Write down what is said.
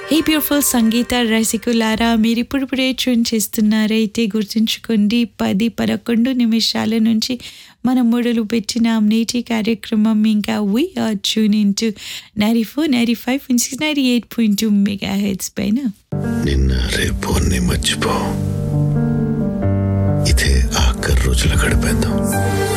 హే beautiful సంగీత రసికులారా, మీరు ఇప్పుడిప్పుడే tune చేస్తున్నారైతే గుర్తుంచుకోండి, 10-11 నిమిషాల నుంచి మనం మొదలు పెట్టినాం నేటి కార్యక్రమం. ఇంకా we are tuned into 94, 95, 98.2 megahertz పైన. నిన్న రేపు అన్ని మర్చిపో, ఇదే ఆఖరి రోజులు గడిపేద్దాం.